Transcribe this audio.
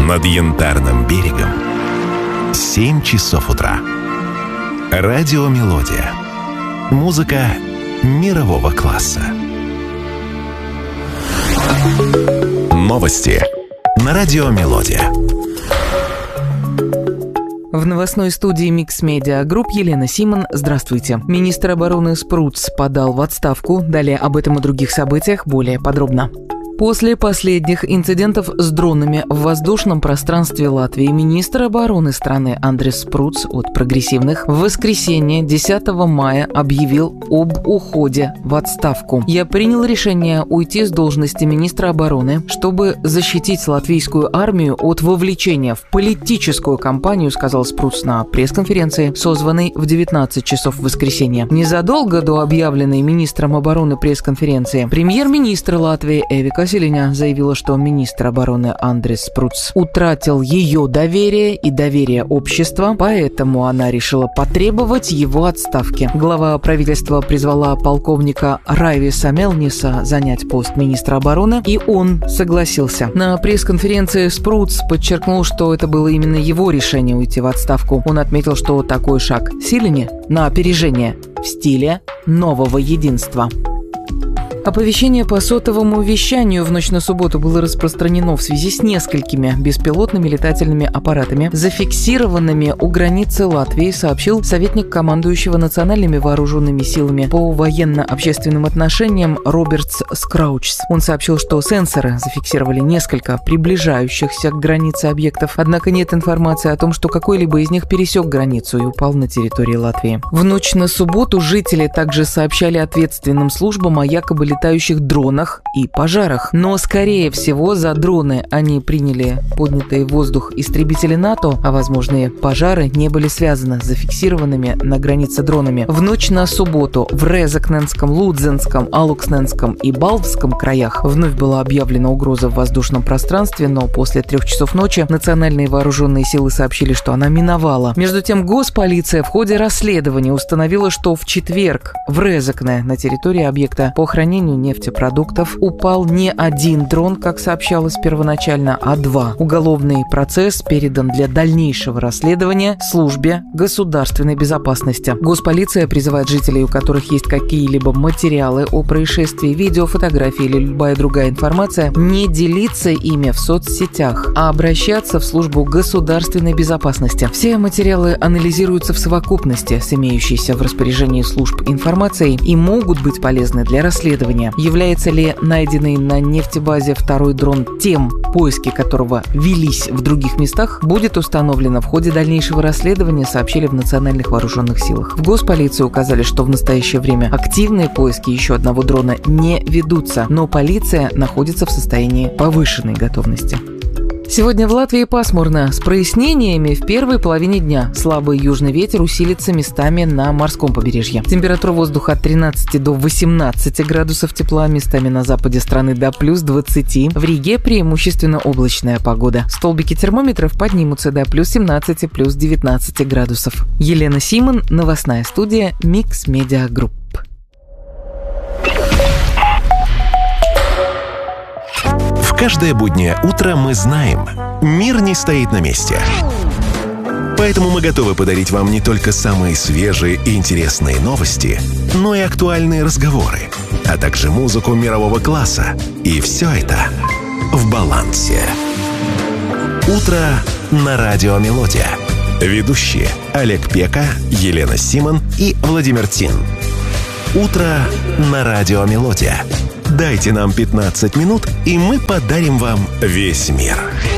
Над Янтарным берегом 7 часов утра. Радиомелодия. Музыка мирового класса. Новости на Радиомелодия. В новостной студии Mix Media Group Елена Симон. Здравствуйте. Министр обороны Спруц подал в отставку. Далее об этом и других событиях более подробно. После последних инцидентов с дронами в воздушном пространстве Латвии министр обороны страны Андрис Спруц от прогрессивных в воскресенье 10 мая объявил об уходе в отставку. «Я принял решение уйти с должности министра обороны, чтобы защитить латвийскую армию от вовлечения в политическую кампанию», сказал Спруц на пресс-конференции, созванной в 19 часов в воскресенье. Незадолго до объявленной министром обороны пресс-конференции премьер-министр Латвии Эвика Силиня заявила, что министр обороны Андрис Спруц утратил ее доверие и доверие общества, поэтому она решила потребовать его отставки. Глава правительства призвала полковника Райвиса Мелниса занять пост министра обороны, и он согласился. На пресс-конференции Спруц подчеркнул, что это было именно его решение уйти в отставку. Он отметил, что такой шаг Силине на опережение в стиле нового единства. Оповещение по сотовому вещанию в ночь на субботу было распространено в связи с несколькими беспилотными летательными аппаратами, зафиксированными у границы Латвии, сообщил советник командующего национальными вооруженными силами по военно-общественным отношениям Робертс Скраучс. Он сообщил, что сенсоры зафиксировали несколько приближающихся к границе объектов, однако нет информации о том, что какой-либо из них пересек границу и упал на территории Латвии. В ночь на субботу жители также сообщали ответственным службам о якобы летающих дронах и пожарах. Но, скорее всего, за дроны они приняли поднятые в воздух истребители НАТО, а возможные пожары не были связаны с зафиксированными на границе дронами. В ночь на субботу в Резекненском, Лудзенском, Алуксненском и Балвском краях вновь была объявлена угроза в воздушном пространстве, но после 3 часов ночи национальные вооруженные силы сообщили, что она миновала. Между тем, госполиция в ходе расследования установила, что в четверг в Резекне на территории объекта по хранению нефтепродуктов упал не один дрон, как сообщалось первоначально, а 2. Уголовный процесс передан для дальнейшего расследования службе государственной безопасности. Госполиция призывает жителей, у которых есть какие-либо материалы о происшествии, видео, фотографии или любая другая информация, не делиться ими в соцсетях, а обращаться в службу государственной безопасности. Все материалы анализируются в совокупности с имеющейся в распоряжении служб информацией и могут быть полезны для расследования. Является ли найденный на нефтебазе второй дрон тем, поиски которого велись в других местах, будет установлено в ходе дальнейшего расследования, сообщили в Национальных вооруженных силах. В госполиции указали, что в настоящее время активные поиски еще одного дрона не ведутся, но полиция находится в состоянии повышенной готовности. Сегодня в Латвии пасмурно, с прояснениями в первой половине дня. Слабый южный ветер усилится местами на морском побережье. Температура воздуха от 13 до 18 градусов тепла, местами на западе страны до плюс 20. В Риге преимущественно облачная погода. Столбики термометров поднимутся до плюс 17, плюс 19 градусов. Елена Симон, новостная студия Mix Media Group. Каждое буднее утро мы знаем, мир не стоит на месте. Поэтому мы готовы подарить вам не только самые свежие и интересные новости, но и актуальные разговоры, а также музыку мирового класса. И все это в балансе. Утро на Радиомелодия. Ведущие Олег Пека, Елена Симон и Владимир Тин. Утро на Радиомелодия. Дайте нам 15 минут, и мы подарим вам весь мир.